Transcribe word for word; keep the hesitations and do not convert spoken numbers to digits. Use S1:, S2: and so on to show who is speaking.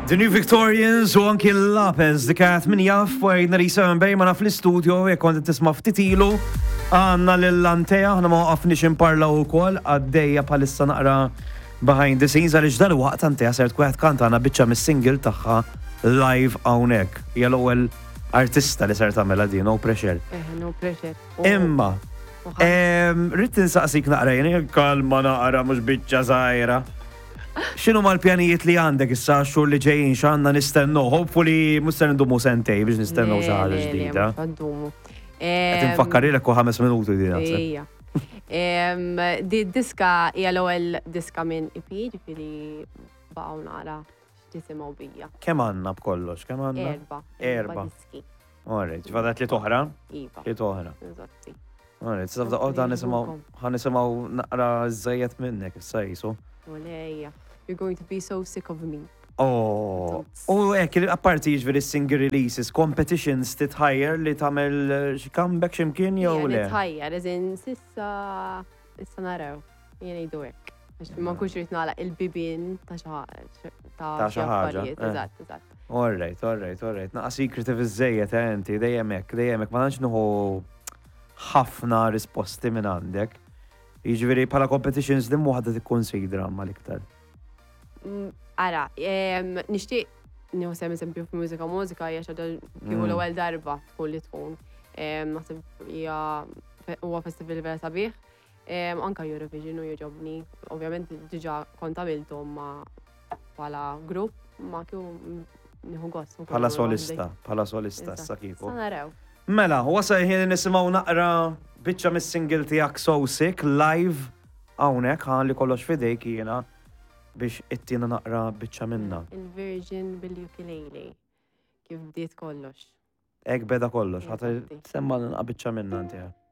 S1: The New Victorians u anki Lopez dik għat min jaff wajna li seven bej ma naf l-studio jek kont tisma ftitilu għanna l-Antea għanna ma għafnix imparla u kol għaddeja palissa naqra behind the scenes għalix dal waqt Antea sert kweħt kanta għana bieċa mis-single taħħa live għawnek. Hija l-ewwel artista li sert għamela di, no pressure.
S2: Eh, no pressure.
S1: Imma, rrit nsaqsik naqra jeni kalma naqra mux bieċa zaħira. Xinu ma l-pjanijiet li għandek issa xur li ġejjin xanna nistennu? Hopefully muster ndumu sentej biex nistennu xaħġa ġdida. Għet nfakkar ilek u ħames minuti di naħseb.
S2: Ija. Di diska hija l-ewwel diska minn E P, ġifieri baqgħu nara x'tisimgħu bija.
S1: Kemm għandna b'kollox? Kemm għandna?
S2: Erba.
S1: Erba.
S2: diski.
S1: Alright, ġvadat li toħra?
S2: Iva.
S1: Li toħra.
S2: Eżatti.
S1: Alright, s-safda għodda nisimaw, ħanisimaw naqra zzajet minnek, s-sajsu.
S2: Olejja. You're going to be so sick of me.
S1: Oh, u ek, apparti ġveri single releases, competitions titħajjer li tamel xi comeback ximkien jew le?
S2: Titħajjer, eżin sissa, issa naraw, jena jidu hekk. Ma nkunx rrit nagħlaq il-bibien ta' xi
S1: Ta' xi ħaġa, eh.
S2: Eżatt, eżatt.
S1: Alright, alright, alright. Naqa secretive iż-żejjed enti, dejjem hekk, dejjem hekk, ma tantx nieħu ħafna risposti minn għandek. Jiġifieri bħala competitions din waħda tikkonsidra ma l-iktar.
S2: Ara, nixtieq nieħu sem eżempju f'mużika mużika hija xi kieku l-ewwel darba tkun li tkun. Naħseb hija huwa festival vera sabiħ. Anka Eurovision u jogħġobni. Ovvjament diġà kont għamilthom ma bħala grupp ma kieku nieħu gost.
S1: Bħala solista, bħala solista issa kieku.
S2: Sa naraw.
S1: Mela, wasa ħin nisimgħu naqra biċċa mis-single tiegħek So Sick live hawnhekk ħalli kollox fidejk jiena biex ittina naqra biċċa minna.
S2: Il-Virgin bil-ukulele. Kif bdiet kollox.
S1: Ek beda kollox, ħata semma naqra biċċa minna ntija.